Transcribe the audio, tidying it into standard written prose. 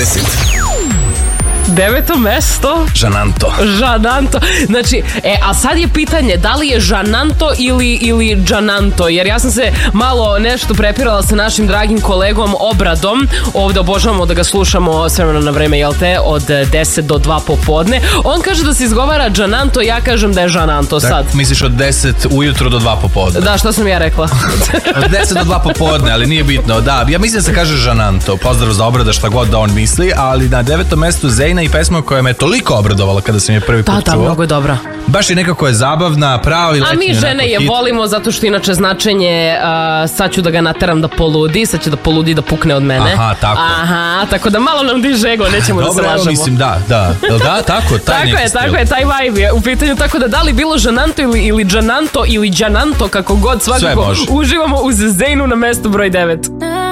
20. 9. mesto. Žananto. Znači, a sad je pitanje da li je Žananto ili Džananto, jer ja sam se malo nešto prepirala sa našim dragim kolegom Obradom. Ovde obožavamo da ga slušamo s vremena na vreme, jel te, od 10 do 2 popodne. On kaže da se izgovara Džananto, ja kažem da je Žananto sad. Misliš od 10 ujutro do 2 popodne? Da, što sam ja rekla? Od 10 do 2 popodne, ali nije bitno. Da, ja mislim da se kaže Žananto. Pozdrav za Obrada, šta god da on misli, ali na 9. mestu Zejna i pesma koja me toliko obradovala kada sam je prvi put čuo. Da, mnogo je dobra. Baš i nekako je zabavna, pravi letnji. A mi žene je volimo zato što inače značenje sad ću da ga nateram da poludi, sad će da poludi da pukne od mene. Aha, tako. Tako da malo nam diže ego, nećemo da se lažemo. Dobro, mislim, da, tako, taj neki stil. Tako je, taj vibe je u pitanju, tako da li bilo Žananto ili Džananto ili Džananto, kako god, svakako uživamo uz Zejnu na mestu broj 9.